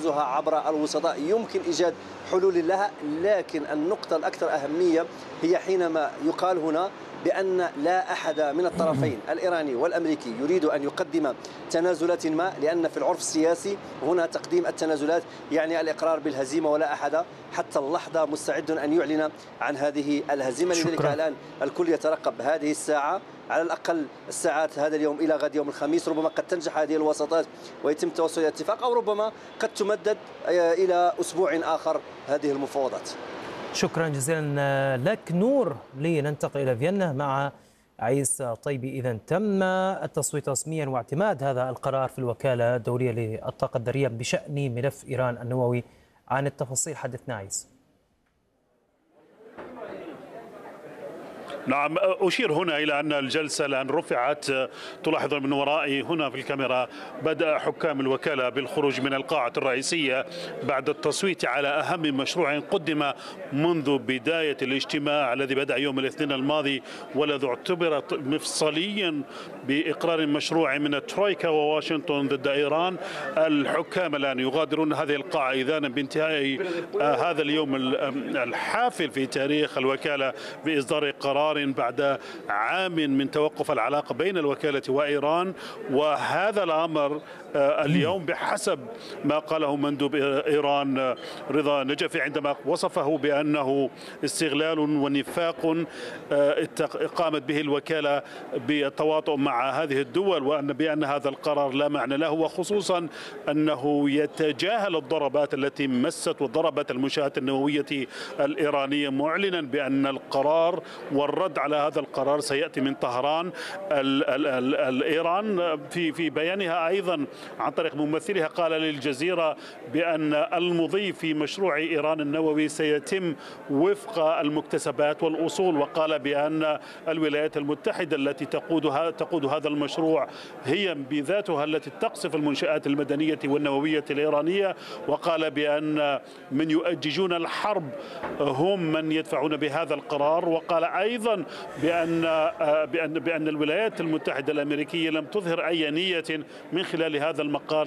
تنفيذها عبر الوسطاء يمكن إيجاد حلول لها. لكن النقطة الأكثر أهمية هي حينما يقال هنا بأن لا أحد من الطرفين الإيراني والأمريكي يريد أن يقدم تنازلات ما، لأن في العرف السياسي هنا تقديم التنازلات يعني الإقرار بالهزيمة، ولا أحد حتى اللحظة مستعد أن يعلن عن هذه الهزيمة. لذلك الآن الكل يترقب هذه الساعة، على الأقل الساعات هذا اليوم إلى غد يوم الخميس. ربما قد تنجح هذه الوساطات ويتم توصل إلى اتفاق، أو ربما قد تمدد إلى أسبوع آخر هذه المفاوضات. شكرا جزيلا لك نور. لننتقل إلى فيينا مع عيس طيبي. إذا تم التصويت رسميا واعتماد هذا القرار في الوكالة الدولية للطاقة الذرية بشأن ملف إيران النووي. عن التفاصيل حدثنا عيس. نعم، أشير هنا إلى أن الجلسة الآن رفعت. تلاحظ من ورائي هنا في الكاميرا بدأ حكام الوكالة بالخروج من القاعة الرئيسية بعد التصويت على أهم مشروع قدم منذ بداية الاجتماع الذي بدأ يوم الاثنين الماضي، والذي اعتبر مفصليا بإقرار مشروع من الترويكا وواشنطن ضد إيران. الحكام الآن يغادرون هذه القاعة إذانا بانتهاء هذا اليوم الحافل في تاريخ الوكالة بإصدار قرار بعد عام من توقف العلاقة بين الوكالة وإيران. وهذا الأمر اليوم بحسب ما قاله مندوب إيران رضا نجفي عندما وصفه بأنه استغلال ونفاق قامت به الوكالة بالتواطؤ مع هذه الدول، وأن بأن هذا القرار لا معنى له، وخصوصا أنه يتجاهل الضربات التي مست وضربت المنشآت النووية الإيرانية، معلنا بأن القرار والرد على هذا القرار سيأتي من طهران. الإيران في بيانها أيضا عن طريق ممثلها قال للجزيرة بأن المضي في مشروع إيران النووي سيتم وفق المكتسبات والأصول، وقال بأن الولايات المتحدة التي تقود هذا المشروع هي بذاتها التي تقصف المنشآت المدنية والنووية الإيرانية، وقال بأن من يؤججون الحرب هم من يدفعون بهذا القرار. وقال أيضا بأن الولايات المتحدة الأمريكية لم تظهر أي نية من خلال هذا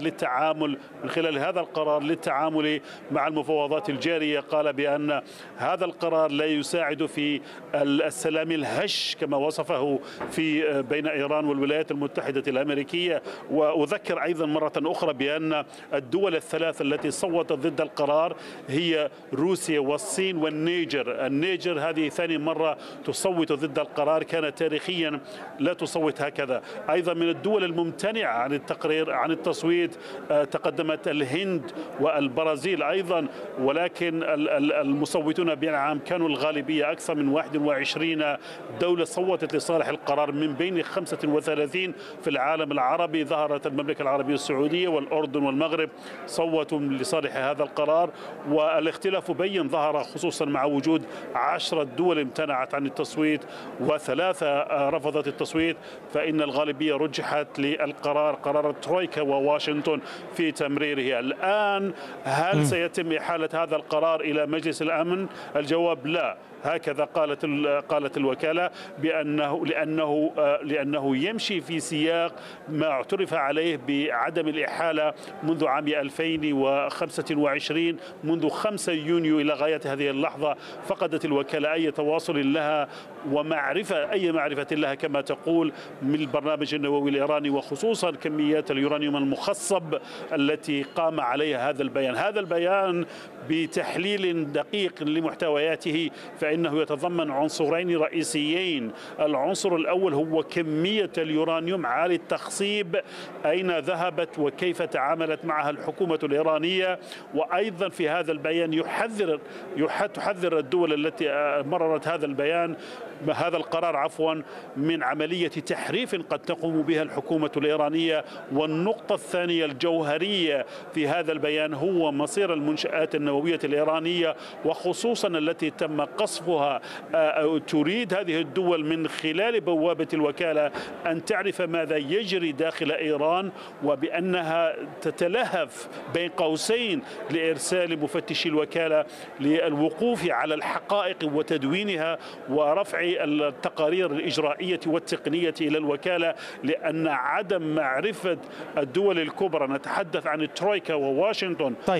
القرار للتعامل مع المفاوضات الجارية. قال بأن هذا القرار لا يساعد في السلام الهش كما وصفه في بين إيران والولايات المتحدة الأمريكية. وأذكر أيضا مرة أخرى بأن الدول الثلاث التي صوتت ضد القرار هي روسيا والصين والنيجر. النيجر هذه ثاني مرة تصوت ضد القرار، كانت تاريخيا لا تصوت هكذا. أيضا من الدول الممتنعة عن التصويت تقدمت الهند والبرازيل أيضا، ولكن المصوتون بنعم كانوا الغالبية. أكثر من 21 دولة صوتت لصالح القرار من بين 35 في العالم العربي. ظهرت المملكة العربية السعودية والأردن والمغرب صوتوا لصالح هذا القرار، والاختلاف بين ظهر خصوصا مع وجود 10 دول امتنعت عن التصويت وثلاثة رفضت التصويت، فإن الغالبية رجحت للقرار، قرار الترويكا وواشنطن في تمريره. الآن هل سيتم إحالة هذا القرار إلى مجلس الأمن؟ الجواب لا. هكذا قالت الوكالة لأنه يمشي في سياق ما اعترف عليه بعدم الإحالة منذ عام 2025. منذ 5 يونيو إلى غاية هذه اللحظة فقدت الوكالة أي تواصل لها أي معرفة لها كما تقول من البرنامج النووي الإيراني، وخصوصا كميات اليورانيوم المخصب التي قام عليها هذا البيان. هذا البيان بتحليل دقيق لمحتوياته فإنه يتضمن عنصرين رئيسيين. العنصر الأول هو كمية اليورانيوم عالي التخصيب، أين ذهبت وكيف تعاملت معها الحكومة الإيرانية. وأيضا في هذا البيان تحذر الدول التي مررت هذا القرار من عملية تحريف قد تقوم بها الحكومة الإيرانية. والنقطة الثانية الجوهرية في هذا البيان هو مصير المنشآت النووية الإيرانية، وخصوصا التي تم قصفها. تريد هذه الدول من خلال بوابة الوكالة أن تعرف ماذا يجري داخل إيران، وبأنها تتلهف بين قوسين لإرسال مفتشي الوكالة للوقوف على الحقائق وتدوينها ورفع التقارير الإجرائية والتقنية إلى الوكالة، لأن عدم معرفة الدول الكبرى، نتحدث عن الترويكا وواشنطن